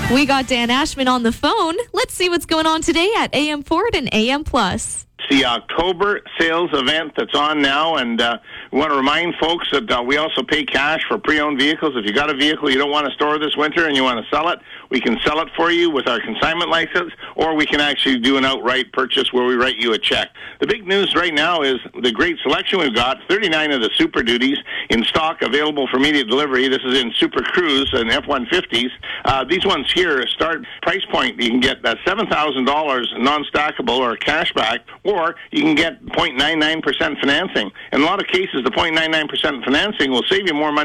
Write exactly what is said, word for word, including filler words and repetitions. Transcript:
We got Dan Ashman on the phone. Let's see what's going on today at A M Ford and A M Plus. The October sales event that's on now, and uh, we want to remind folks that uh, we also pay cash for pre-owned vehicles. If you got a vehicle you don't want to store this winter and you want to sell it, we can sell it for you with our consignment license, or we can actually do an outright purchase where we write you a check. The big news right now is the great selection we've got, thirty-nine of the Super Duties in stock available for immediate delivery. This is in Super Cruise and F one fifties. Uh, these ones here start price point. You can get uh, seven thousand dollars non-stackable or cashback, or you can get zero point nine nine percent financing. In a lot of cases, the zero point nine nine percent financing will save you more money